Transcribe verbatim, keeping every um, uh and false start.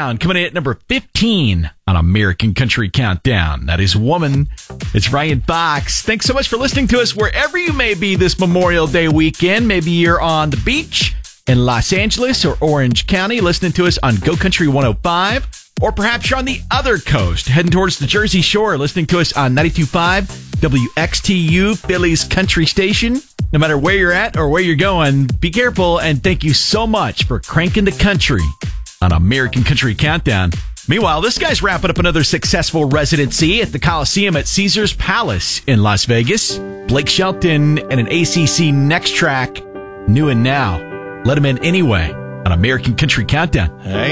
Countdown, coming in at number fifteen on American Country Countdown. That is Woman. It's Ryan Fox. Thanks so much for listening to us wherever you may be this Memorial Day weekend. Maybe you're on the beach in Los Angeles or Orange County listening to us on Go Country one oh five. Or perhaps you're on the other coast, heading towards the Jersey Shore, listening to us on ninety-two point five W X T U, Philly's country station. No matter where you're at or where you're going, be careful, and thank you so much for cranking the country on American Country Countdown. Meanwhile, this guy's wrapping up another successful residency at the Coliseum at Caesars Palace in Las Vegas. Blake Shelton and an A C C Next track, New and Now. Let him in anyway on American Country Countdown. Hey.